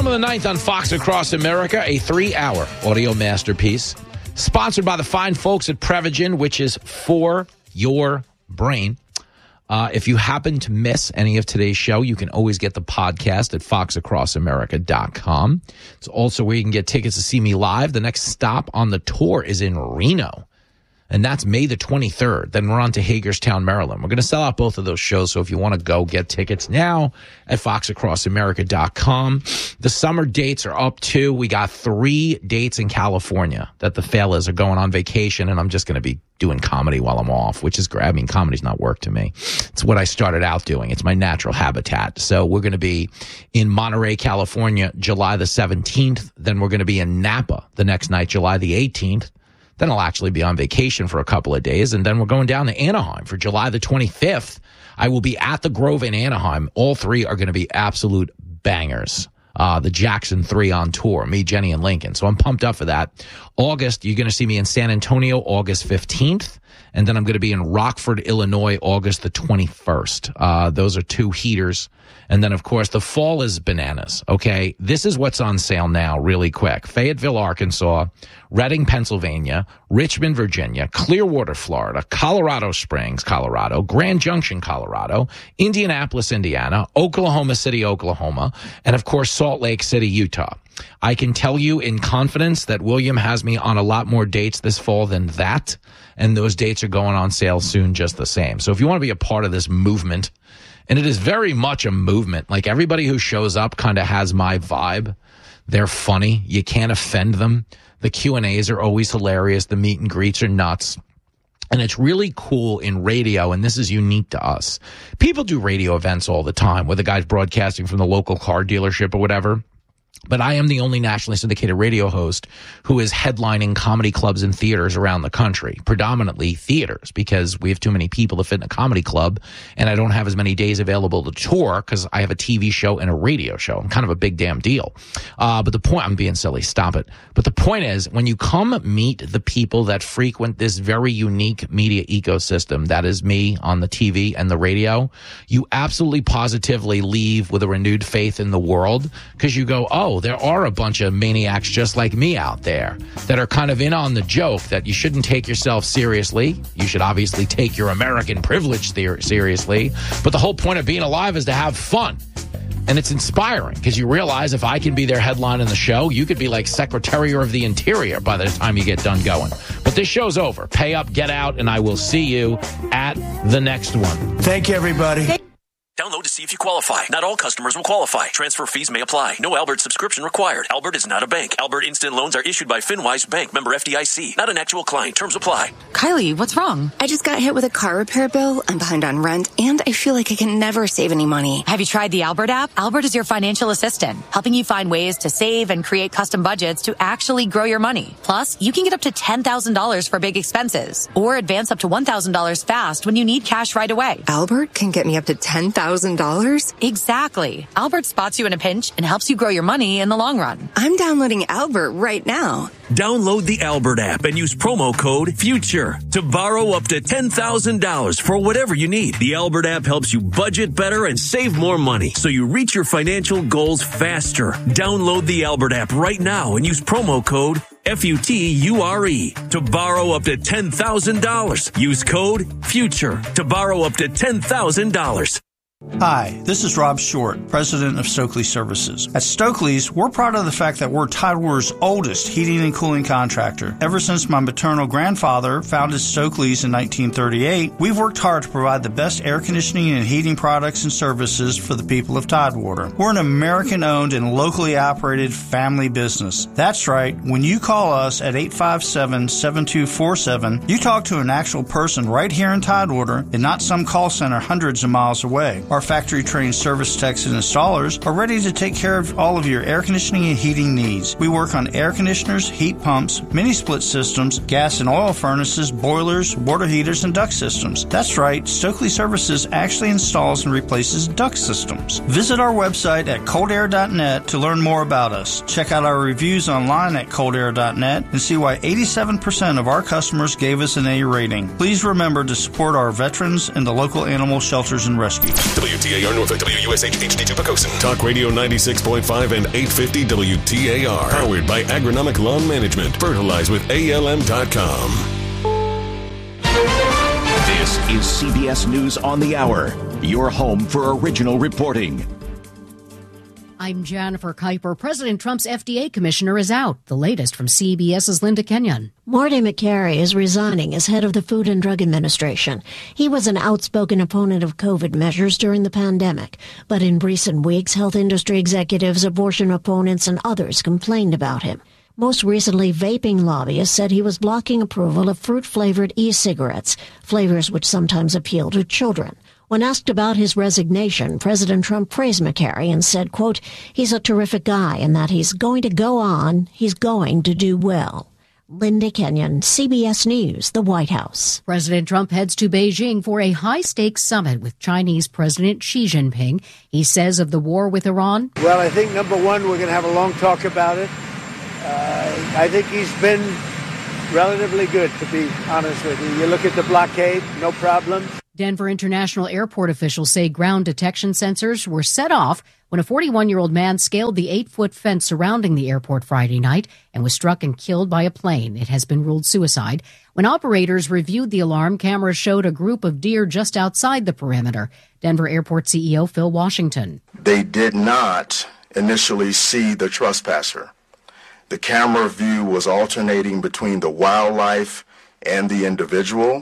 Bottom of the ninth on Fox Across America, a 3-hour audio masterpiece. Sponsored by the fine folks at Prevagen, which is for your brain. If you happen to miss any of today's show, you can always get the podcast at foxacrossamerica.com. It's also where you can get tickets to see me live. The next stop on the tour is in Reno, and that's May the 23rd. Then we're on to Hagerstown, Maryland. We're going to sell out both of those shows, so if you want to go, get tickets now at foxacrossamerica.com. The summer dates are up, too. We got 3 dates in California that the fellas are going on vacation, and I'm just going to be doing comedy while I'm off, which is great. I mean, comedy's not work to me. It's what I started out doing. It's my natural habitat. So we're going to be in Monterey, California, July the 17th. Then we're going to be in Napa the next night, July the 18th. Then I'll actually be on vacation for a couple of days. And then we're going down to Anaheim for July the 25th. I will be at the Grove in Anaheim. All 3 are going to be absolute bangers. The Jackson 3 on tour, me, Jenny, and Lincoln. So I'm pumped up for that. August, you're going to see me in San Antonio, August 15th. And then I'm going to be in Rockford, Illinois, August the 21st. Those are 2 heaters. And then, of course, the fall is bananas, okay? This is what's on sale now really quick. Fayetteville, Arkansas, Reading, Pennsylvania, Richmond, Virginia, Clearwater, Florida, Colorado Springs, Colorado, Grand Junction, Colorado, Indianapolis, Indiana, Oklahoma City, Oklahoma, and, of course, Salt Lake City, Utah. I can tell you in confidence that William has me on a lot more dates this fall than that, and those dates are going on sale soon just the same. So if you want to be a part of this movement, and it is very much a movement, like everybody who shows up kind of has my vibe. They're funny. You can't offend them. The Q&As are always hilarious. The meet and greets are nuts. And it's really cool in radio, and this is unique to us. People do radio events all the time, where the guy's broadcasting from the local car dealership or whatever. But I am the only nationally syndicated radio host who is headlining comedy clubs and theaters around the country, predominantly theaters, because we have too many people to fit in a comedy club, and I don't have as many days available to tour because I have a TV show and a radio show. I'm kind of a big damn deal. But the point, I'm being silly, stop it. But the point is, when you come meet the people that frequent this very unique media ecosystem that is me on the TV and the radio, you absolutely positively leave with a renewed faith in the world, because you go, oh, there are a bunch of maniacs just like me out there that are kind of in on the joke that you shouldn't take yourself seriously. You should obviously take your American privilege seriously. But the whole point of being alive is to have fun. And it's inspiring because you realize if I can be their headline in the show, you could be like Secretary of the Interior by the time you get done going. But this show's over. Pay up, get out, and I will see you at the next one. Thank you, everybody. Download to see if you qualify. Not all customers will qualify. Transfer fees may apply. No Albert subscription required. Albert is not a bank. Albert Instant Loans are issued by FinWise Bank, member FDIC. Not an actual client. Terms apply. Kylie, what's wrong? I just got hit with a car repair bill. I'm behind on rent, and I feel like I can never save any money. Have you tried the Albert app? Albert is your financial assistant, helping you find ways to save and create custom budgets to actually grow your money. Plus, you can get up to $10,000 for big expenses, or advance up to $1,000 fast when you need cash right away. Albert can get me up to $10,000? Exactly. Albert spots you in a pinch and helps you grow your money in the long run. I'm downloading Albert right now. Download the Albert app and use promo code FUTURE to borrow up to $10,000 for whatever you need. The Albert app helps you budget better and save more money so you reach your financial goals faster. Download the Albert app right now and use promo code FUTURE to borrow up to $10,000. Use code FUTURE to borrow up to $10,000. Hi, this is Rob Short, president of Stokely Services. At Stokely's, we're proud of the fact that we're Tidewater's oldest heating and cooling contractor. Ever since my maternal grandfather founded Stokely's in 1938, we've worked hard to provide the best air conditioning and heating products and services for the people of Tidewater. We're an American-owned and locally operated family business. That's right. When you call us at 857-7247, you talk to an actual person right here in Tidewater and not some call center hundreds of miles away. Our factory-trained service techs and installers are ready to take care of all of your air conditioning and heating needs. We work on air conditioners, heat pumps, mini-split systems, gas and oil furnaces, boilers, water heaters, and duct systems. That's right, Stokely Services actually installs and replaces duct systems. Visit our website at coldair.net to learn more about us. Check out our reviews online at coldair.net and see why 87% of our customers gave us an A rating. Please remember to support our veterans and the local animal shelters and rescues. WTAR Norfolk, WUSH, HD2 Pocosin. Talk Radio 96.5 and 850 WTAR. Powered by Agronomic Lawn Management. Fertilize with ALM.com. This is CBS News on the Hour, your home for original reporting. I'm Jennifer Kuiper. President Trump's FDA commissioner is out. The latest from CBS's Linda Kenyon. Marty McCary is resigning as head of the Food and Drug Administration. He was an outspoken opponent of COVID measures during the pandemic. But in recent weeks, health industry executives, abortion opponents, and others complained about him. Most recently, vaping lobbyists said he was blocking approval of fruit-flavored e-cigarettes, flavors which sometimes appeal to children. When asked about his resignation, President Trump praised McCary and said, quote, he's a terrific guy and that he's going to go on, he's going to do well. Linda Kenyon, CBS News, the White House. President Trump heads to Beijing for a high-stakes summit with Chinese President Xi Jinping. He says of the war with Iran, well, I think, number one, we're going to have a long talk about it. I think he's been relatively good, to be honest with you. You look at the blockade, no problem. Denver International Airport officials say ground detection sensors were set off when a 41-year-old man scaled the 8-foot fence surrounding the airport Friday night and was struck and killed by a plane. It has been ruled suicide. When operators reviewed the alarm, cameras showed a group of deer just outside the perimeter. Denver Airport CEO Phil Washington. They did not initially see the trespasser. The camera view was alternating between the wildlife and the individual.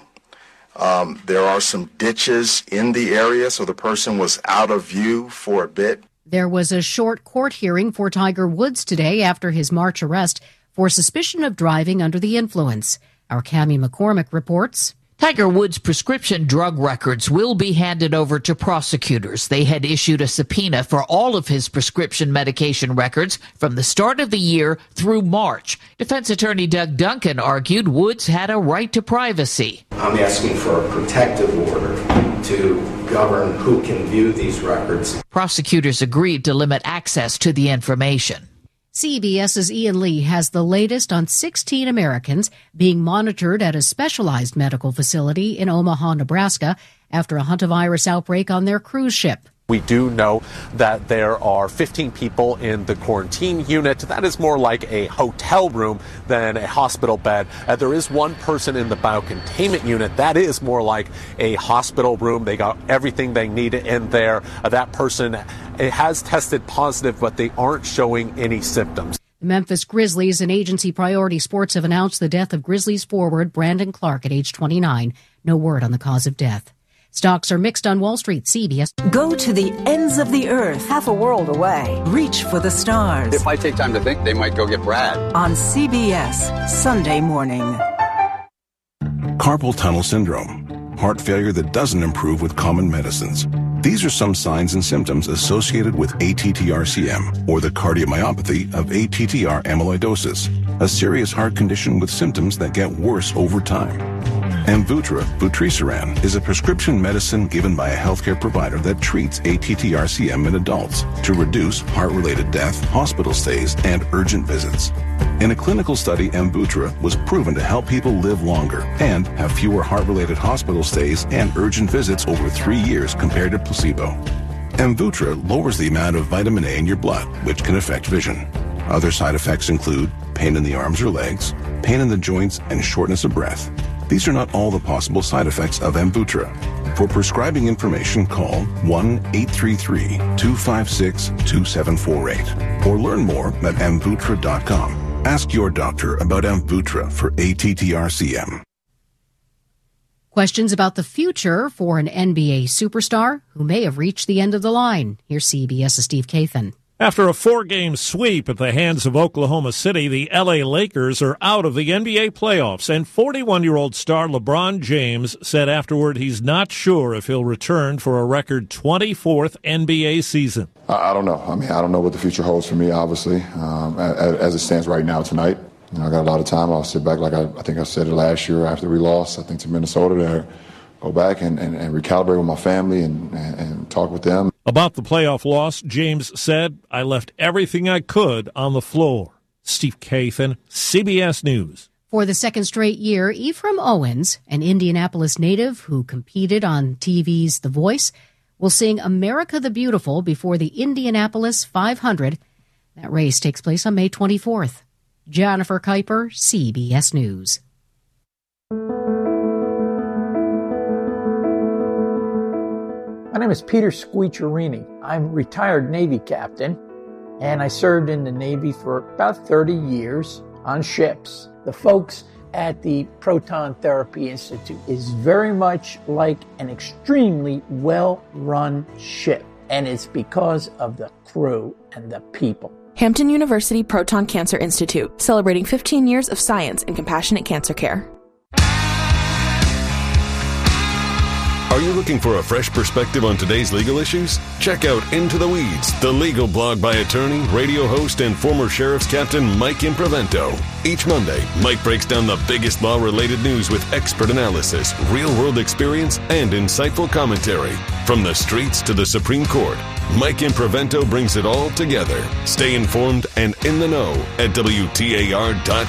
There are some ditches in the area, so the person was out of view for a bit. There was a short court hearing for Tiger Woods today after his March arrest for suspicion of driving under the influence. Our Cammie McCormick reports. Tiger Woods' prescription drug records will be handed over to prosecutors. They had issued a subpoena for all of his prescription medication records from the start of the year through March. Defense attorney Doug Duncan argued Woods had a right to privacy. I'm asking for a protective order to govern who can view these records. Prosecutors agreed to limit access to the information. CBS's Ian Lee has the latest on 16 Americans being monitored at a specialized medical facility in Omaha, Nebraska, after a hantavirus outbreak on their cruise ship. We do know that there are 15 people in the quarantine unit. That is more like a hotel room than a hospital bed. There is one person in the biocontainment unit. That is more like a hospital room. They got everything they needed in there. That person has tested positive, but they aren't showing any symptoms. The Memphis Grizzlies and agency Priority Sports have announced the death of Grizzlies forward Brandon Clark at age 29. No word on the cause of death. Stocks are mixed on Wall Street. CBS. Go to the ends of the earth, half a world away. Reach for the stars. If I take time to think, they might go get Brad. On CBS, Sunday morning. Carpal tunnel syndrome, heart failure that doesn't improve with common medicines. These are some signs and symptoms associated with ATTR-CM, or the cardiomyopathy of ATTR amyloidosis, a serious heart condition with symptoms that get worse over time. Amvuttra, vutrisiran, is a prescription medicine given by a healthcare provider that treats ATTR-CM in adults to reduce heart-related death, hospital stays, and urgent visits. In a clinical study, Amvuttra was proven to help people live longer and have fewer heart-related hospital stays and urgent visits over 3 years compared to placebo. Amvuttra lowers the amount of vitamin A in your blood, which can affect vision. Other side effects include pain in the arms or legs, pain in the joints, and shortness of breath. These are not all the possible side effects of Amvuttra. For prescribing information, call 1-833-256-2748 or learn more at Amvuttra.com. Ask your doctor about Amvuttra for ATTR-CM. Questions about the future for an NBA superstar who may have reached the end of the line. Here's CBS's Steve Kathan. After a 4-game sweep at the hands of Oklahoma City, the L.A. Lakers are out of the NBA playoffs, and 41-year-old star LeBron James said afterward he's not sure if he'll return for a record 24th NBA season. I don't know. I don't know what the future holds for me, obviously, as it stands right now tonight. I got a lot of time. I'll sit back like I think I said it last year after we lost, I think, to Minnesota, to go back and recalibrate with my family and talk with them. About the playoff loss, James said, "I left everything I could on the floor." Steve Kathan, CBS News. For the second straight year, Ephraim Owens, an Indianapolis native who competed on TV's The Voice, will sing America the Beautiful before the Indianapolis 500. That race takes place on May 24th. Jennifer Kuiper, CBS News. My name is Peter Squicciarini. I'm a retired Navy captain, and I served in the Navy for about 30 years on ships. The folks at the Proton Therapy Institute is very much like an extremely well-run ship, and it's because of the crew and the people. Hampton University Proton Cancer Institute, celebrating 15 years of science and compassionate cancer care. Are you looking for a fresh perspective on today's legal issues? Check out Into the Weeds, the legal blog by attorney, radio host, and former Sheriff's Captain Mike Imprevento. Each Monday, Mike breaks down the biggest law-related news with expert analysis, real-world experience, and insightful commentary. From the streets to the Supreme Court, Mike Imprevento brings it all together. Stay informed and in the know at WTAR.com.